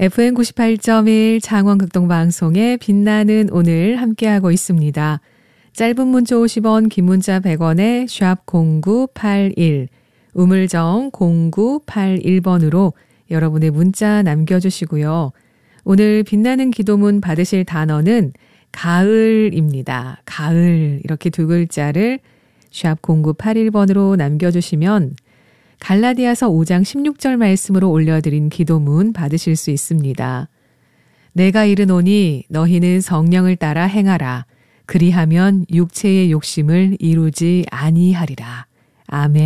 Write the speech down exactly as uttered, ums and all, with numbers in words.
에프엠 구십팔 점 일 창원극동방송의 빛나는 오늘 함께하고 있습니다. 짧은 문자 오십 원, 긴 문자 백 원에 샵 공구팔일, 우물정 공구팔일 번으로 여러분의 문자 남겨주시고요. 오늘 빛나는 기도문 받으실 단어는 가을입니다. 가을 이렇게 두 글자를 샵 공구팔일 번으로 남겨주시면 갈라디아서 오 장 십육 절 말씀으로 올려드린 기도문 받으실 수 있습니다. 내가 이르노니 너희는 성령을 따라 행하라. 그리하면 육체의 욕심을 이루지 아니하리라. 아멘.